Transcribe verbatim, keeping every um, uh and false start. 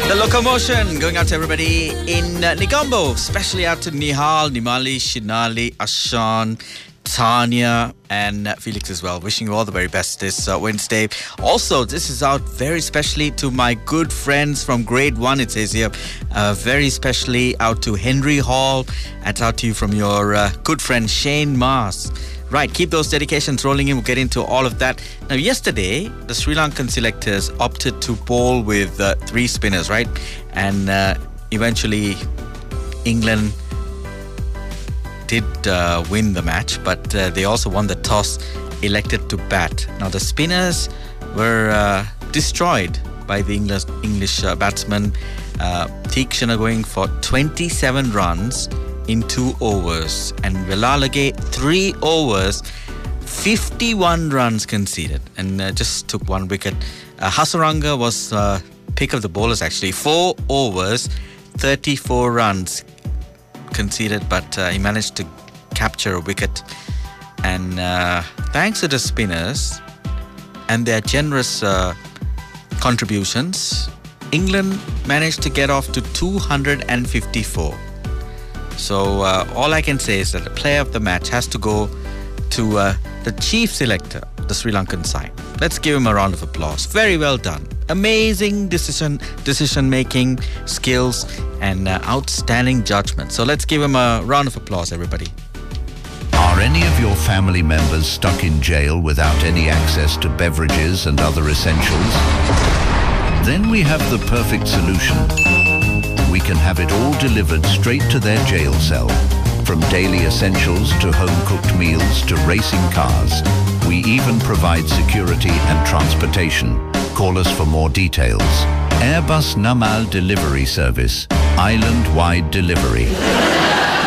The locomotion going out to everybody in uh, Negombo, especially out to Nihal, Nimali, Shinali, Ashan, Tanya and uh, Felix as well. Wishing you all the very best this uh, Wednesday. Also, this is out very specially to my good friends from grade one, it says here. Uh, very specially out to Henry Hall. And out to you from your uh, good friend Shane Mars. Right, keep those dedications rolling in. We'll get into all of that. Now, yesterday, the Sri Lankan selectors opted to bowl with uh, three spinners, right? And uh, eventually, England did uh, win the match, but uh, they also won the toss, elected to bat. Now, the spinners were uh, destroyed by the English, English uh, batsman uh, Theekshana going for twenty-seven runs in two overs, and Velalage three overs, fifty-one runs conceded, and uh, just took one wicket. Uh, Hasaranga was uh, pick of the bowlers actually, four overs, thirty-four runs conceded, but uh, he managed to capture a wicket. And uh, thanks to the spinners and their generous uh, contributions, England managed to get off to two hundred fifty-four. So uh, all I can say is that the player of the match has to go to uh, the chief selector, the Sri Lankan side. Let's give him a round of applause. Very well done. Amazing decision decision making skills and uh, outstanding judgment. So let's give him a round of applause, everybody. Are any of your family members stuck in jail without any access to beverages and other essentials? Then we have the perfect solution. We can have it all delivered straight to their jail cell. From daily essentials to home-cooked meals to racing cars. We even provide security and transportation. Call us for more details. Airbus Namal Delivery Service. Island-wide delivery.